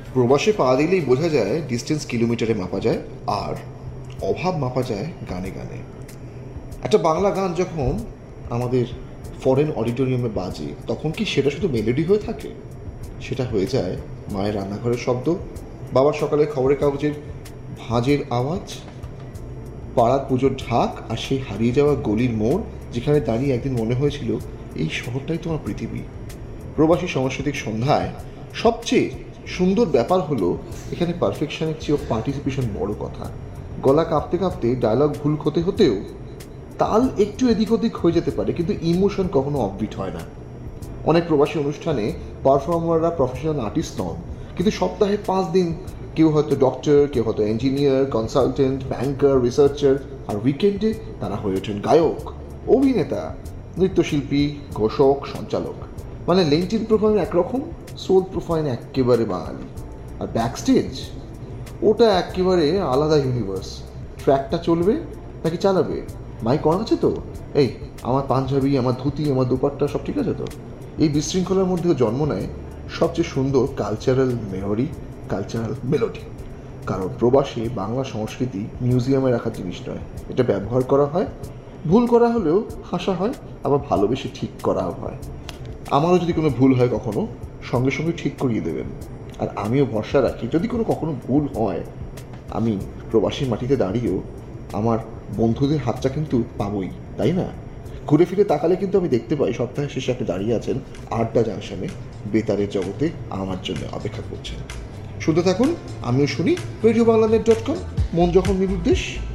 প্রবাসে পা দিলেই বোঝা যায় ডিস্টেন্স কিলোমিটারে মাপা যায়, আর অভাব মাপা যায় গানে গানে। একটা বাংলা গান যখন আমাদের ফরেন অডিটোরিয়ামে বাজে, তখন কি সেটা শুধু মেলোডি হয়ে থাকে? সেটা হয়ে যায় মায়ের রান্নাঘরের শব্দ, বাবার সকালে খবরের কাগজের ভাঁজের আওয়াজ, পাড়ার পুজোর ঢাক, আর সেই হারিয়ে যাওয়া গলির মোড় যেখানে দাঁড়িয়ে একদিন মনে হয়েছিল এই শহরটাই তোমার পৃথিবী। প্রবাসী সাংস্কৃতিক সন্ধ্যায় সবচেয়ে সুন্দর ব্যাপার হলো এখানে পারফেকশনের চেয়েও পার্টিসিপেশন বড় কথা। গলা কাঁপতে কাঁপতে, ডায়লগ ভুল হতে হতেও তাল একটু এদিক ওদিক হয়ে যেতে পারে, কিন্তু ইমোশন কখনো অফবিট হয় না। অনেক প্রবাসী অনুষ্ঠানে পারফর্মাররা প্রফেশনাল আর্টিস্ট নন, কিন্তু সপ্তাহে 5 দিন কেউ হয়তো ডক্টর, কেউ হয়তো ইঞ্জিনিয়ার, কনসালটেন্ট, ব্যাংকার, রিসার্চার, আর উইকেন্ডে তারা হয়ে ওঠেন গায়ক, অভিনেতা, নৃত্যশিল্পী, ঘোষক, সঞ্চালক। মানে লিঙ্কডইন প্রোফাইল একরকম, সোল প্রোফাইল একেবারে বাঙালি। আর ব্যাকস্টেজ ওটা একেবারে আলাদা ইউনিভার্স। ট্র্যাকটা চলবে নাকি চালাবে, মাইক অন আছে তো, এই আমার পাঞ্জাবি, আমার ধুতি, আমার দুপাট্টা সব ঠিক আছে তো? এই বিশৃঙ্খলার মধ্যেও জন্ম নেয় সবচেয়ে সুন্দর কালচারাল মেমোরি, কালচারাল মেলোডি। কারণ প্রবাসে বাংলা সংস্কৃতি মিউজিয়ামে রাখার জিনিস নয়, এটা ব্যবহার করা হয়, ভুল করা হলেও হাসা হয়, আবার ভালোবেসে ঠিক করাও হয়। আমারও যদি কোনো ভুল হয় কখনো, সঙ্গে সঙ্গে ঠিক করিয়ে দেবেন। আর আমিও ভরসা রাখি যদি কখনো ভুল হয়, আমি প্রবাসী মাটিতে দাঁড়িয়েও আমার বন্ধুদের হাতটা কিন্তু পাবোই, তাই না? ঘুরে ফিরে তাকালে কিন্তু আমি দেখতে পাই সপ্তাহের শেষে আপনি দাঁড়িয়ে আছেন আড্ডা জাংশনে, বেতারের জগতে আমার জন্য অপেক্ষা করছেন। শুনতে থাকুন, আমিও শুনি, রেডিও বাংলাদেশ.com, মন যখন নিরুদ্দেশ।